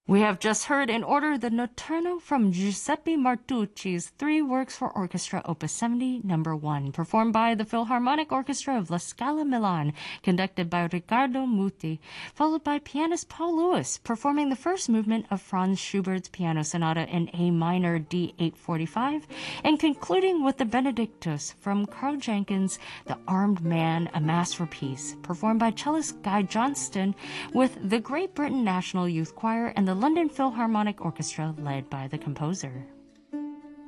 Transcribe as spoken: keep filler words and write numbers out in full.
We have just heard in order the Notturno from Giuseppe Martucci's Three Works for Orchestra, Opus seventy, number one, performed by the Philharmonic Orchestra of La Scala Milan, conducted by Riccardo Muti, followed by pianist Paul Lewis, performing the first movement of Franz Schubert's Piano Sonata in A minor D eight forty-five, and concluding with the Benedictus from Carl Jenkins' The Armed Man, A Mass for Peace, performed by cellist Guy Johnston with the Great Britain National Youth Choir and the London Philharmonic Orchestra led by the composer.